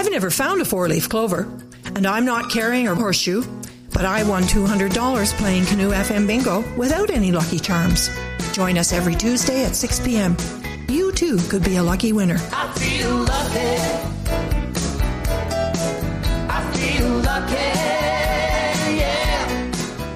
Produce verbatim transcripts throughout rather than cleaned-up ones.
I've never found a four-leaf clover, and I'm not carrying a horseshoe, but I won two hundred dollars playing Canoe F M Bingo without any Lucky Charms. Join us every Tuesday at six p.m. You, too, could be a lucky winner. I feel lucky. I feel lucky, yeah.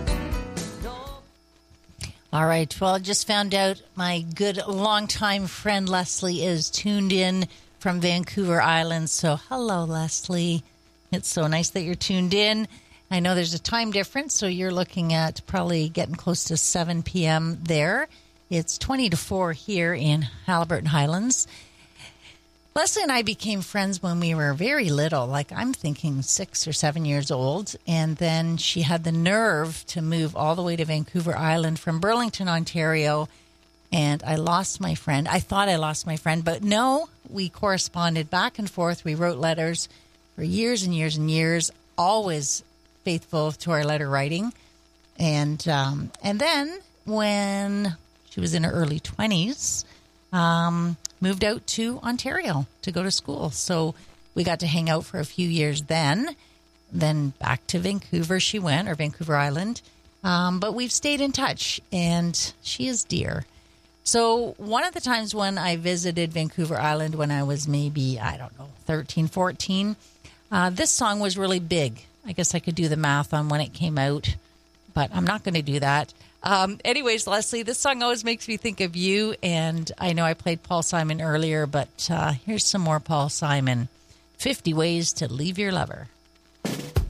All right, well, I just found out my good longtime friend Leslie is tuned in from Vancouver Island. So hello, Leslie. It's so nice that you're tuned in. I know there's a time difference, so you're looking at probably getting close to seven p.m. there. It's twenty to four here in Haliburton Highlands. Leslie and I became friends when we were very little, like I'm thinking six or seven years old. And then she had the nerve to move all the way to Vancouver Island from Burlington, Ontario. And I lost my friend. I thought I lost my friend, but no, we corresponded back and forth. We wrote letters for years and years and years, always faithful to our letter writing. And um, and then when she was in her early twenties, um, moved out to Ontario to go to school. So we got to hang out for a few years then. Then back to Vancouver she went, or Vancouver Island. Um, but we've stayed in touch, and she is dear. So one of the times when I visited Vancouver Island when I was maybe, I don't know, thirteen, fourteen, uh, this song was really big. I guess I could do the math on when it came out, but I'm not going to do that. Um, anyways, Leslie, this song always makes me think of you, and I know I played Paul Simon earlier, but uh, here's some more Paul Simon, fifty Ways to Leave Your Lover.